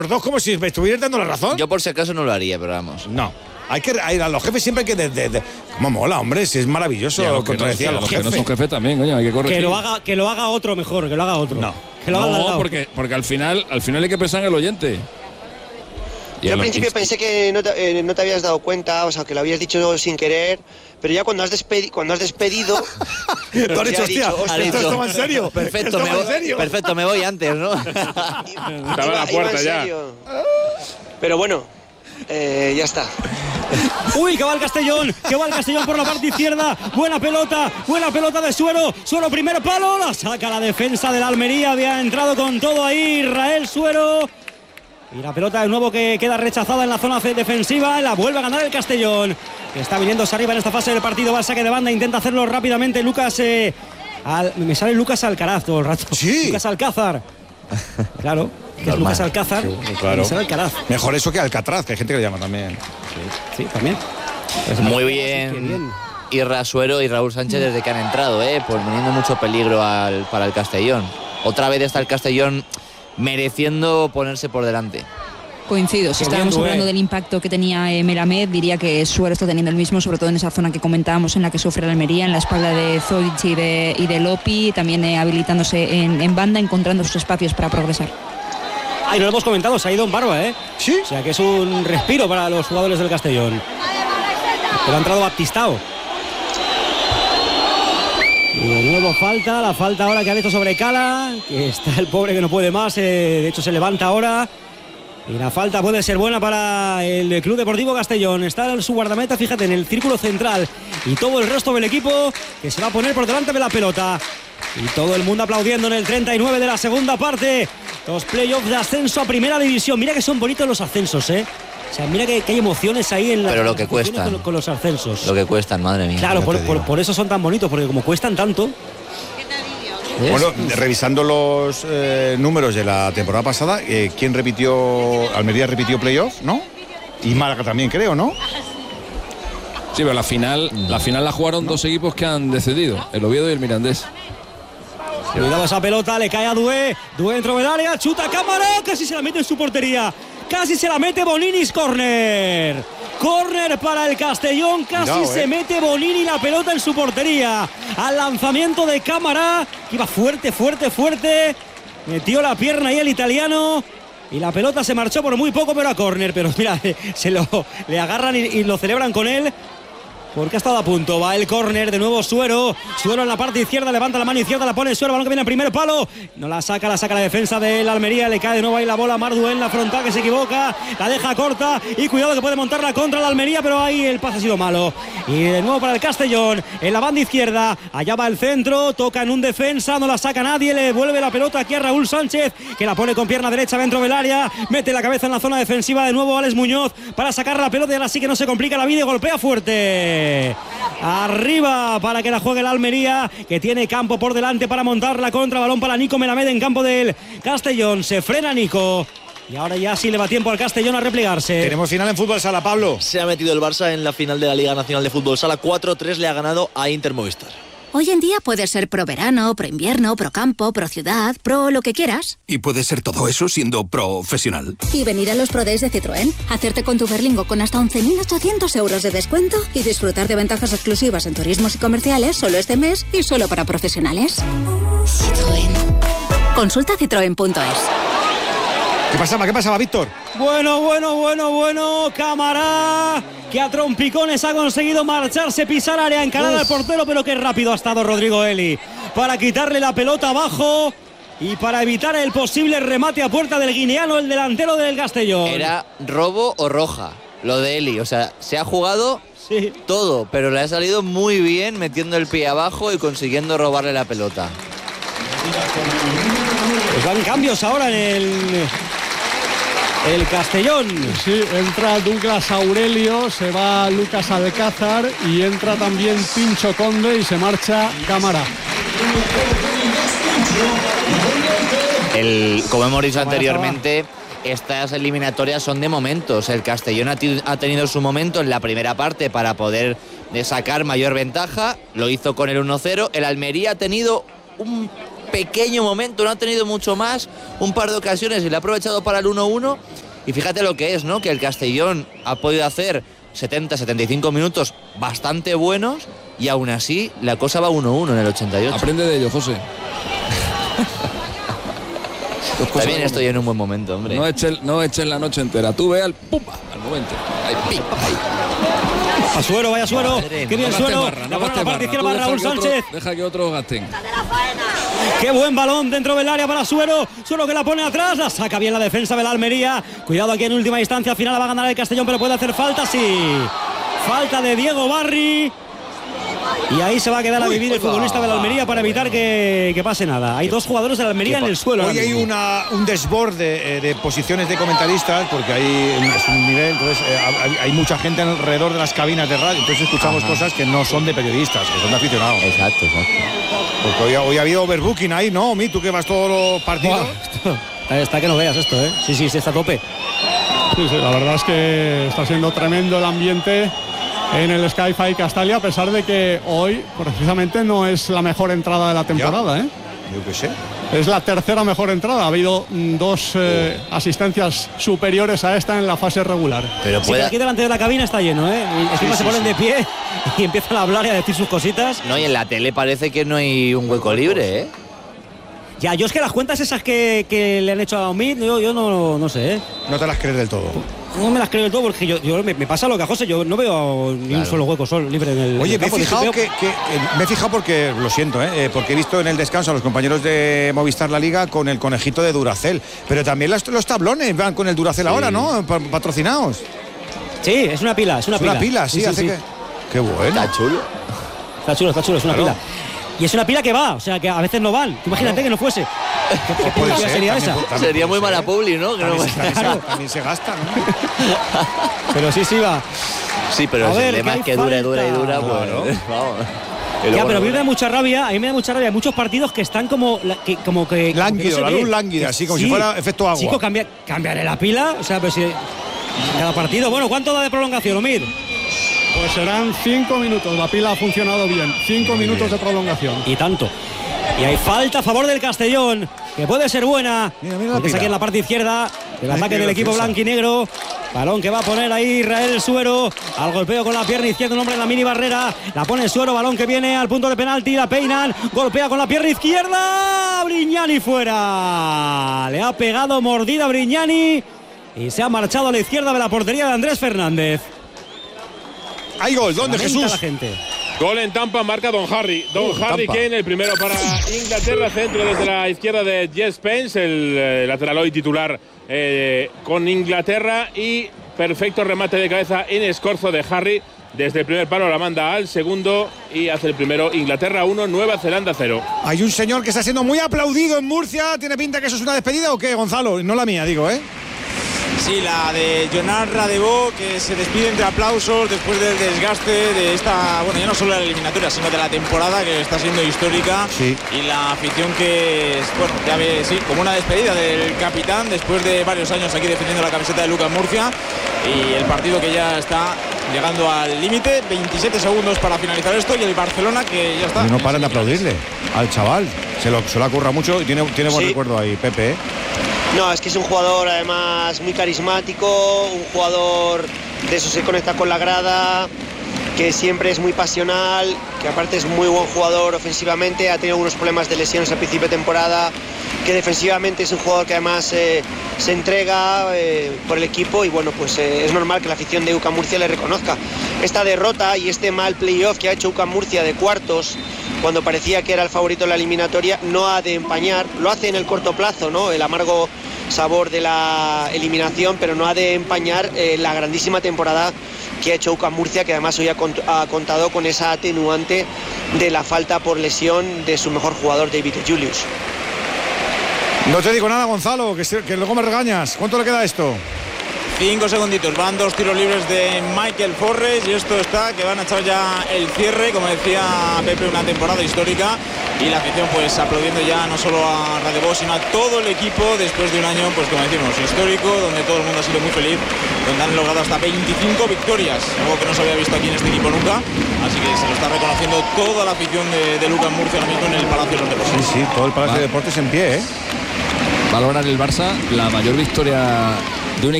los dos como si me estuvieras dando la razón. Yo por si acaso no lo haría, pero vamos. No. A los jefes siempre hay que... ¿Cómo mola, hombre? Si es maravilloso contradecir a los jefes. Que no son jefes también, coño, hay que corregir. Que lo haga otro mejor, que lo haga otro. No. Que lo haga No, porque al final hay que pensar en el oyente. Yo al principio pensé que no te habías dado cuenta, o sea, que lo habías dicho sin querer, pero ya cuando has despedido... Tú has dicho, hostia, esto va en serio. Perfecto, me voy antes, ¿no? Estaba en la puerta ya. Pero bueno, ya está. Uy, que va el Castellón por la parte izquierda. Buena pelota de Suero. Suero, primer palo, la saca la defensa de la Almería. Había entrado con todo ahí Israel Suero. Y la pelota de nuevo que queda rechazada en la zona defensiva. La vuelve a ganar el Castellón, que está viniéndose arriba en esta fase del partido. Va al saque de banda, intenta hacerlo rápidamente Lucas. Me sale Lucas Alcaraz todo el rato. Sí. Lucas Alcázar. Claro, que es Lucas Alcázar. Sí, claro. Me sale Alcaraz. Mejor eso que Alcatraz, que hay gente que lo llama también. Sí, también. Muy bien. Irra Suero y Raúl Sánchez desde que han entrado, pues poniendo mucho peligro para el Castellón. Otra vez está el Castellón mereciendo ponerse por delante. Coincido, si estábamos hablando del impacto que tenía Melamed, diría que Suero está teniendo el mismo, sobre todo en esa zona que comentábamos en la que sufre la Almería, en la espalda de Zoic y de Lopi, también habilitándose en banda, encontrando sus espacios para progresar. Y lo hemos comentado, se ha ido en barba, Sí. O sea que es un respiro para los jugadores del Castellón. Pero ha entrado Baptistao. Y de nuevo la falta ahora que ha hecho sobre Cala, que está el pobre que no puede más, de hecho se levanta ahora. Y la falta puede ser buena para el Club Deportivo Castellón. Está en su guardameta, fíjate, en el círculo central. Y todo el resto del equipo que se va a poner por delante de la pelota. Y todo el mundo aplaudiendo en el 39 de la segunda parte. Los playoffs de ascenso a primera división. Mira que son bonitos los ascensos, O sea, mira que hay emociones ahí en la. Pero lo que cuestan. Con los ascensos. Lo que cuestan, madre mía. Claro, por eso son tan bonitos, porque como cuestan tanto. Bueno, revisando los números de la temporada pasada, ¿quién repitió? Almería repitió playoff, ¿no? Y Málaga también, creo, ¿no? Sí, pero la final la jugaron dos equipos que han decidido, el Oviedo y el Mirandés. Cuidado esa pelota, le cae a Dué dentro del área, chuta Cámara, casi se la mete en su portería. Casi se la mete Boninis, córner para el Castellón, casi se mete Bonini la pelota en su portería. Al lanzamiento de Cámara, que iba fuerte, metió la pierna ahí el italiano y la pelota se marchó por muy poco, pero a córner. Pero mira, le agarran y lo celebran con él, porque ha estado a punto. Va el córner, de nuevo Suero en la parte izquierda, levanta la mano izquierda, la pone Suero, balón que viene al primer palo, no la saca la defensa de la Almería, le cae de nuevo ahí la bola a Marduén, la frontal que se equivoca, la deja corta y cuidado que puede montarla contra la Almería, pero ahí el pase ha sido malo. Y de nuevo para el Castellón, en la banda izquierda, allá va el centro, toca en un defensa, no la saca nadie, le vuelve la pelota aquí a Raúl Sánchez, que la pone con pierna derecha dentro del área, mete la cabeza en la zona defensiva, de nuevo Alex Muñoz para sacar la pelota y ahora sí que no se complica la vida y golpea fuerte. Arriba para que la juegue la Almería, que tiene campo por delante para montar la contra, balón para Nico Melamed en campo del Castellón, se frena Nico y ahora ya sí le va tiempo al Castellón a replegarse. Tenemos final en fútbol sala, Pablo. Se ha metido el Barça en la final de la Liga Nacional de Fútbol Sala, 4-3 le ha ganado a Inter Movistar. Hoy en día puedes ser pro verano, pro invierno, pro campo, pro ciudad, pro lo que quieras. Y puedes ser todo eso siendo profesional. Y venir a los Pro Days de Citroën, hacerte con tu Berlingo con hasta 11.800 euros de descuento y disfrutar de ventajas exclusivas en turismos y comerciales solo este mes y solo para profesionales. Citroën. Consulta citroen.es. ¿Qué pasaba, Víctor? Bueno, Cámara, que a trompicones ha conseguido marcharse, pisar área, encarar al portero, pero qué rápido ha estado Rodrigo Eli para quitarle la pelota abajo y para evitar el posible remate a puerta del guineano, el delantero del Castellón. Era robo o roja, lo de Eli, o sea, se ha jugado todo, pero le ha salido muy bien metiendo el pie abajo y consiguiendo robarle la pelota. Pues van cambios ahora en el Castellón. Sí, entra Douglas Aurelio, se va Lucas Alcázar y entra también Pincho Conde y se marcha Cámara. Como hemos dicho anteriormente, estas eliminatorias son de momentos. El Castellón ha tenido su momento en la primera parte para poder sacar mayor ventaja, lo hizo con el 1-0. El Almería ha tenido pequeño momento, no ha tenido mucho más, un par de ocasiones y le ha aprovechado para el 1-1. Y fíjate lo que es, ¿no? Que el Castellón ha podido hacer 70-75 minutos bastante buenos y aún así la cosa va 1-1 en el 88. Aprende de ello, José. También estoy en un buen momento, hombre. No eches la noche entera. Tú ve al pumba, al momento. Ahí, pim, ahí. A Suero, vaya Suero. Madre, Qué bien No Suero. gastes barra, La no pone a la gastes parte barra. izquierda Tú para deja Raúl que otro- Sánchez. Deja que otros gasten. Qué buen balón dentro del área para Suero. Suero que la pone atrás. La saca bien la defensa de la Almería. Cuidado aquí en última instancia. Al final la va a ganar el Castellón, pero puede hacer falta, sí. Falta de Diego Barri. Y ahí se va a quedar a vivir el futbolista de la Almería para evitar que pase nada. Hay dos jugadores de la Almería en el suelo. Hoy hay un desborde de posiciones de comentaristas, porque hay es un nivel, entonces hay mucha gente alrededor de las cabinas de radio, entonces escuchamos cosas que no son de periodistas, que son de aficionados. Exacto. Porque hoy ha habido overbooking ahí, ¿no? Omi, tú que vas todos los partidos. Está que no veas esto, ¿eh? Sí, está a tope. Sí, la verdad es que está siendo tremendo el ambiente en el Sky-Fi Castalia, a pesar de que hoy precisamente no es la mejor entrada de la temporada, ¿eh? Yo qué sé. Es la tercera mejor entrada. Ha habido dos asistencias superiores a esta en la fase regular. Pero Sí, aquí delante de la cabina está lleno, ¿eh? Y encima se ponen de pie y empiezan a hablar y a decir sus cositas. No, y en la tele parece que no hay un hueco libre, ¿eh? Ya, yo es que las cuentas esas que le han hecho a Omid, yo no sé, ¿eh? No te las crees del todo. No me las creo del todo porque yo me pasa lo que a José, yo no veo ni un solo hueco libre en el Oye, me he campo. fijado me he fijado porque, lo siento, porque he visto en el descanso a los compañeros de Movistar La Liga con el conejito de Duracell, pero también los tablones van con el Duracell ahora, ¿no? Patrocinados. Sí, es una pila, Una pila, sí, hace que... Qué bueno. Está chulo. Está chulo, es una pila. Y es una pila que va, o sea, que a veces no van. Tú imagínate que no fuese. ¿Qué Puede publicidad ser, sería también esa? Sería muy mala publi, ¿no? Que no- También se gasta, ¿no? Pero sí va. Sí, pero A si ver, el lema que es que hay dura, falta. pues vamos. Ya, pero a mí me da mucha rabia, Hay muchos partidos que están como que Lánguido, no la se luz ve. lánguida, así como si fuera efecto agua. Chico, cambiaré la pila, o sea, pero si cada partido, bueno, ¿cuánto da de prolongación, Omid? Pues serán 5 minutos. La pila ha funcionado bien. 5 minutos de prolongación. Y tanto. Y hay falta a favor del Castellón, que puede ser buena. Mira la Porque es pila. aquí en la parte izquierda el ataque qué del equipo defensa. blanquinegro. Balón que va a poner ahí Israel Suero. Al golpeo con la pierna izquierda, un hombre en la mini barrera. La pone Suero, balón que viene al punto de penalti. La peinan, golpea con la pierna izquierda. Brignani fuera. Le ha pegado mordida a Brignani y se ha marchado a la izquierda de la portería de Andrés Fernández. Hay gol, ¿dónde, Lamenta Jesús? la gente. Gol en Tampa, marca Don Harry. Harry Tampa. Kane, el primero para Inglaterra, centro desde la izquierda de Jess Spence, el lateral hoy titular con Inglaterra, y perfecto remate de cabeza en escorzo de Harry. Desde el primer palo la manda al segundo y hace el primero. Inglaterra 1, Nueva Zelanda 0. Hay un señor que está siendo muy aplaudido en Murcia. ¿Tiene pinta que eso es una despedida o qué, Gonzalo? No la mía, digo, ¿eh? Sí, la de Jonan Radebó, que se despide entre aplausos después del desgaste de esta, bueno, ya no solo de la eliminatoria, sino de la temporada, que está siendo histórica. Sí. Y la afición que es, bueno, ya ve, sí, como una despedida del capitán después de varios años aquí defendiendo la camiseta de Lucas Murcia. Y el partido que ya está llegando al límite, 27 segundos para finalizar esto, y el Barcelona que ya está. Y no paran de aplaudirle al chaval. Se lo curra mucho y tiene buen recuerdo ahí, Pepe. No, es que es un jugador además muy carismático, un jugador de eso se conecta con la grada, que siempre es muy pasional, que aparte es muy buen jugador ofensivamente, ha tenido algunos problemas de lesiones al principio de temporada, que defensivamente es un jugador que además se entrega por el equipo y bueno, pues es normal que la afición de UCAM Murcia le reconozca. Esta derrota y este mal playoff que ha hecho UCAM Murcia de cuartos, cuando parecía que era el favorito en la eliminatoria, no ha de empañar, lo hace en el corto plazo, ¿no? El amargo sabor de la eliminación, pero no ha de empañar la grandísima temporada que ha hecho UCAM Murcia, que además hoy ha contado con esa atenuante de la falta por lesión de su mejor jugador, David Julius. No te digo nada, Gonzalo, que luego me regañas. ¿Cuánto le queda a esto? 5 segunditos, van 2 tiros libres de Michael Forres y esto está que van a echar ya el cierre, como decía Pepe, una temporada histórica, y la afición pues aplaudiendo ya no solo a Radio Voz sino a todo el equipo después de un año, pues como decimos, histórico, donde todo el mundo ha sido muy feliz, donde han logrado hasta 25 victorias, algo que no se había visto aquí en este equipo nunca, así que se lo está reconociendo toda la afición de Lucas Murcia ahora mismo en el Palacio de los Deportes. Sí, todo el Palacio de Deportes en pie, Va a lograr el Barça la mayor victoria